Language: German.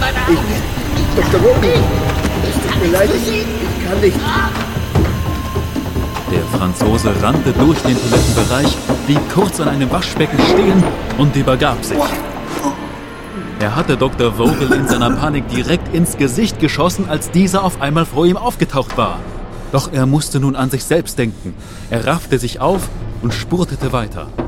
Dr. Vogel, es tut mir leid, ich kann nicht. Der Franzose rannte durch den Toilettenbereich, blieb kurz an einem Waschbecken stehen und übergab sich. Er hatte Dr. Vogel in seiner Panik direkt ins Gesicht geschossen, als dieser auf einmal vor ihm aufgetaucht war. Doch er musste nun an sich selbst denken. Er raffte sich auf und spurtete weiter.